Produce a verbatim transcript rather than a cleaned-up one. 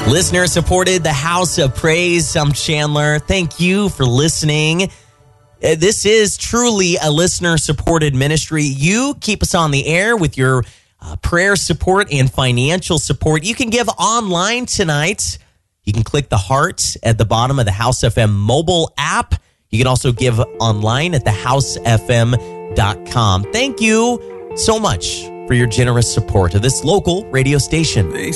Listener supported the House of Praise. I'm Chandler. Thank you for listening. Uh, This is truly a listener-supported ministry. You keep us on the air with your uh, prayer support and financial support. You can give online tonight. You can click the heart at the bottom of the House F M mobile app. You can also give online at the house f m dot com. Thank you so much for your generous support of this local radio station.